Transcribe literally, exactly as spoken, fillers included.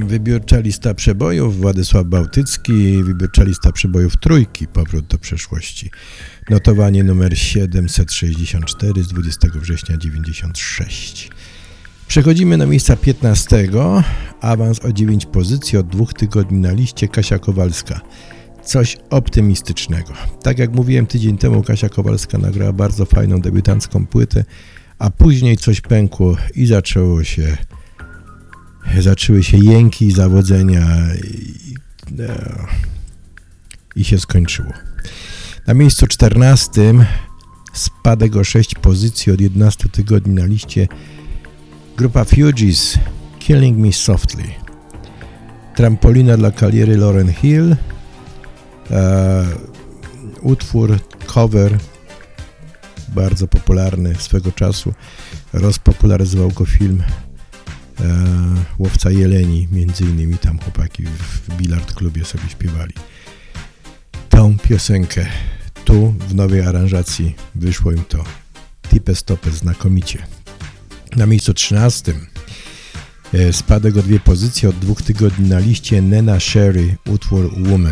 Wybiórcza lista przebojów, Władysław Bałtycki, wybiórcza lista przebojów trójki, powrót do przeszłości. Notowanie numer siedemset sześćdziesiąt cztery z dwudziestego września dziewięćdziesiąt sześć. Przechodzimy na miejsca piętnastego, awans o dziewięć pozycji od dwóch tygodni na liście, Kasia Kowalska. Coś optymistycznego. Tak jak mówiłem tydzień temu, Kasia Kowalska nagrała bardzo fajną debiutancką płytę, a później coś pękło i zaczęło się zaczęły się jęki, zawodzenia i, i się skończyło. Na miejscu czternastym spadek o sześć pozycji od jedenastu tygodni na liście, grupa Fugees, Killing Me Softly. Trampolina dla kariery Lauryn Hill, e, utwór, cover bardzo popularny swego czasu, rozpopularyzował go film e, Łowca Jeleni, między innymi tam chłopaki w bilard klubie sobie śpiewali tą piosenkę. Tu w nowej aranżacji wyszło im to tipe stopę znakomicie. Na miejscu trzynastym spadek o dwie pozycje od dwóch tygodni na liście, Nena Sherry, utwór Woman.